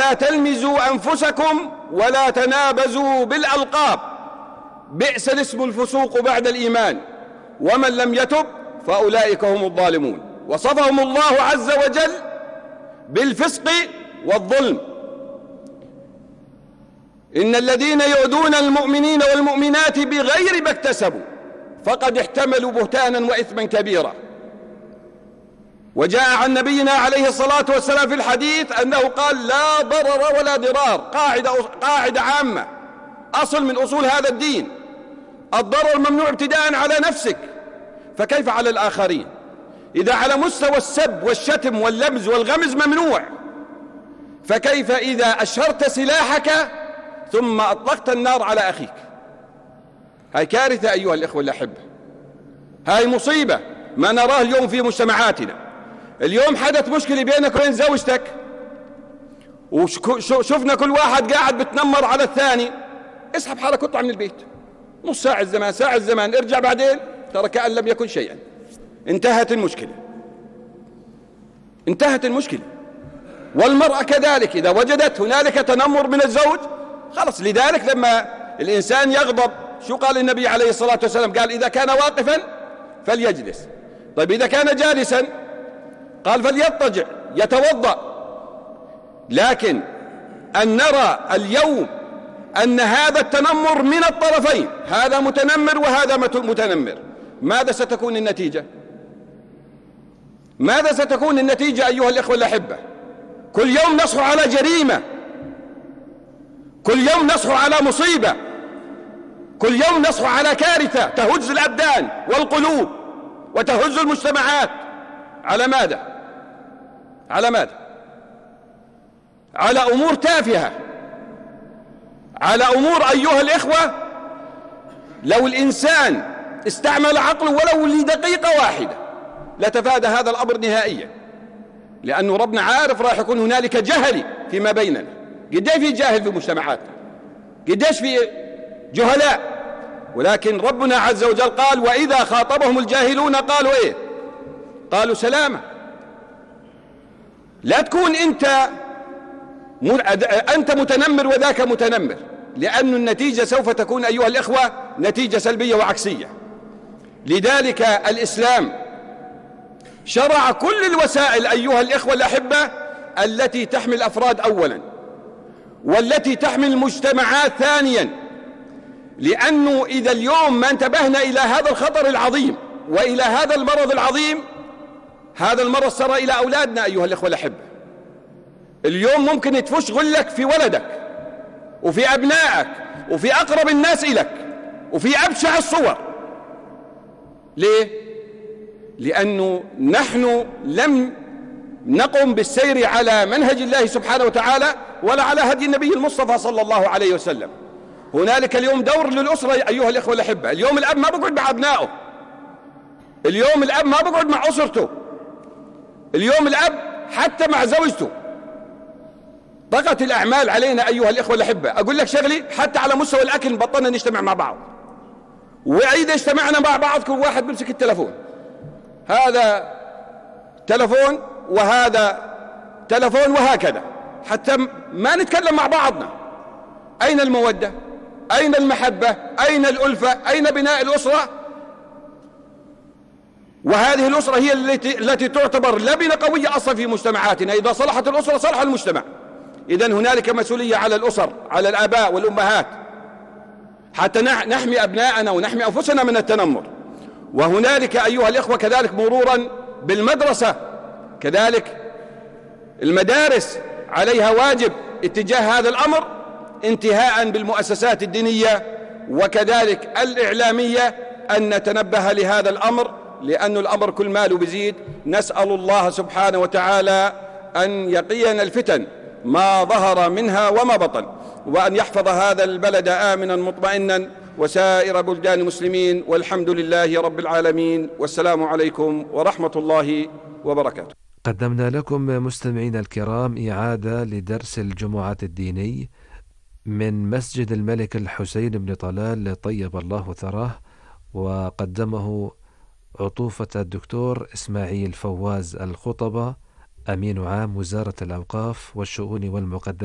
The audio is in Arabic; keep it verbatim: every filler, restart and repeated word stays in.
ولا تلمزوا أنفسكم ولا تنابزوا بالألقاب، بئس الاسم الفسوق بعد الإيمان، ومن لم يتب فأولئك هم الظالمون. وصفهم الله عز وجل بالفسق والظلم. إن الذين يؤذون المؤمنين والمؤمنات بغير ما اكتسبوا فقد احتملوا بهتانا وإثما كبيرا. وجاء عن نبينا عليه الصلاة والسلام في الحديث أنه قال: لا ضرر ولا ضرار، قاعدة, قاعدة عامة، أصل من أصول هذا الدين. الضرر ممنوع ابتداء على نفسك، فكيف على الآخرين؟ إذا على مستوى السب والشتم واللمز والغمز ممنوع، فكيف إذا أشهرت سلاحك ثم أطلقت النار على أخيك؟ هاي كارثة أيها الإخوة الأحبة، هاي مصيبة ما نراه اليوم في مجتمعاتنا. اليوم حدث مشكلة بينك وبين زوجتك، وشفنا كل واحد قاعد بتنمر على الثاني، اسحب حالك واطلع من البيت، نص ساعة الزمان، ساعة الزمان، ارجع بعدين، ترى كأن لم يكن شيئا. انتهت المشكلة، انتهت المشكلة. والمرأة كذلك، إذا وجدت هنالك تنمر من الزوج خلص. لذلك لما الإنسان يغضب شو قال النبي عليه الصلاة والسلام؟ قال: إذا كان واقفا فليجلس. طيب إذا كان جالسا قال: فليضطجع يتوضأ. لكن أن نرى اليوم أن هذا التنمر من الطرفين، هذا متنمر وهذا متنمر، ماذا ستكون النتيجة؟ ماذا ستكون النتيجة أيها الإخوة الأحبة؟ كل يوم نصح على جريمة، كل يوم نصح على مصيبة، كل يوم نصح على كارثة تهز الأبدان والقلوب وتهز المجتمعات. على ماذا؟ على ماذا؟ على أمور تافهة، على أمور أيها الإخوة لو الإنسان استعمل عقله ولو لدقيقة واحدة لتفادى هذا الأمر نهائيا، لأنه ربنا عارف راح يكون هنالك جهل فيما بيننا. قديش في جاهل في مجتمعاتنا، قديش في جهلاء، ولكن ربنا عز وجل قال: وإذا خاطبهم الجاهلون قالوا إيه؟ قالوا سلامة. لا تكون أنت أنت متنمر وذاك متنمر، لأن النتيجة سوف تكون أيها الإخوة نتيجة سلبية وعكسية. لذلك الإسلام شرع كل الوسائل أيها الإخوة الأحبة التي تحمي الأفراد أولا، والتي تحمي المجتمعات ثانيا. لأنه إذا اليوم ما انتبهنا إلى هذا الخطر العظيم وإلى هذا المرض العظيم، هذا المرض سر إلى أولادنا أيها الإخوة الأحبة. اليوم ممكن يتفش غلك في ولدك وفي أبنائك وفي أقرب الناس إليك وفي أبشع الصور. ليه؟ لأنه نحن لم نقم بالسير على منهج الله سبحانه وتعالى ولا على هدي النبي المصطفى صلى الله عليه وسلم. هنالك اليوم دور للأسرة أيها الإخوة الأحبة. اليوم الأب ما بقعد مع أبنائه، اليوم الأب ما بقعد مع أسرته، اليوم الأب حتى مع زوجته. ضغط الأعمال علينا أيها الإخوة الأحبة. أقول لك شغلي، حتى على مستوى الأكل بطلنا نجتمع مع بعض، وإذا اجتمعنا مع بعض كل واحد بيمسك التلفون، هذا تلفون وهذا تلفون وهكذا، حتى ما نتكلم مع بعضنا. أين المودة؟ أين المحبة؟ أين الألفة؟ أين بناء الأسرة؟ وهذه الأسرة هي التي, التي تعتبر لبنة قوية أصلا في مجتمعاتنا. إذا صلحت الأسرة صلح المجتمع. إذن هنالك مسؤولية على الأسر، على الآباء والأمهات، حتى نحمي أبناءنا ونحمي أنفسنا من التنمر. وهنالك أيها الإخوة كذلك مرورا بالمدرسة، كذلك المدارس عليها واجب اتجاه هذا الأمر، انتهاء بالمؤسسات الدينية وكذلك الإعلامية أن نتنبه لهذا الأمر، لأن الأمر كل ماله بزيد. نسأل الله سبحانه وتعالى أن يقينا الفتن ما ظهر منها وما بطن، وأن يحفظ هذا البلد آمنا مطمئنا وسائر بلدان المسلمين، والحمد لله رب العالمين، والسلام عليكم ورحمة الله وبركاته. قدمنا لكم مستمعين الكرام إعادة لدرس الجمعة الديني من مسجد الملك الحسين بن طلال طيب الله ثراه، وقدمه عطوفة الدكتور إسماعيل فواز الخطبة، أمين عام وزارة الأوقاف والشؤون والمقدسات.